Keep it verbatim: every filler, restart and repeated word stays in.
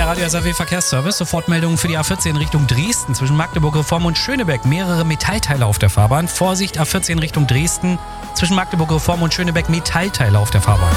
Der Radio S R W Verkehrsservice, Sofortmeldungen für die A vierzehn Richtung Dresden zwischen Magdeburg Reform und Schönebeck. Mehrere Metallteile auf der Fahrbahn. Vorsicht, A vierzehn Richtung Dresden zwischen Magdeburg Reform und Schönebeck, Metallteile auf der Fahrbahn.